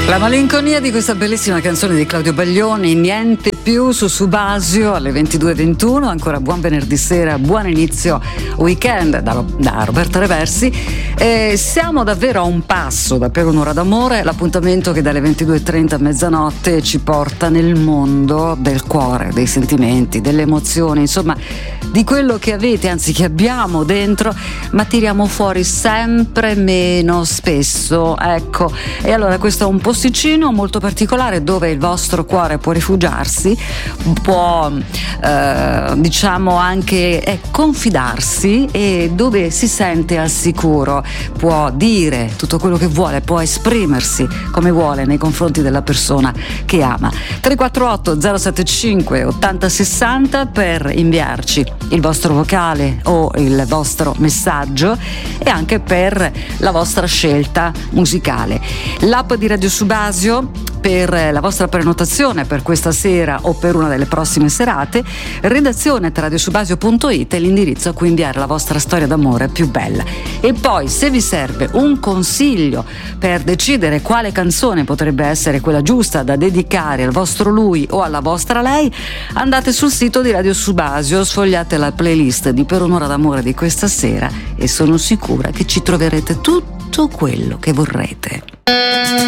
La malinconia di questa bellissima canzone di Claudio Baglioni, Niente più, su Subasio alle 22:21. Ancora buon venerdì sera, buon inizio weekend da Roberta Reversi. Siamo davvero a un passo da Per un'ora d'amore, l'appuntamento che dalle 22:30 a mezzanotte ci porta nel mondo del cuore, dei sentimenti, delle emozioni, insomma di quello che avete, anzi che abbiamo dentro, ma tiriamo fuori sempre meno spesso, ecco. E allora questo è un posticino molto particolare dove il vostro cuore può rifugiarsi, può diciamo anche confidarsi, e dove si sente al sicuro, può dire tutto quello che vuole, può esprimersi come vuole nei confronti della persona che ama. 348 075 8060 per inviarci il vostro vocale o il vostro messaggio, e anche per la vostra scelta musicale. L'app di Radio Subasio per la vostra prenotazione per questa sera o per una delle prossime serate, redazione@radiosubasio.it è l'indirizzo a cui inviare la vostra storia d'amore più bella. E poi, se vi serve un consiglio per decidere quale canzone potrebbe essere quella giusta da dedicare al vostro lui o alla vostra lei, andate sul sito di Radio Subasio, sfogliate la playlist di Per un'ora d'amore di questa sera e sono sicura che ci troverete tutto quello che vorrete.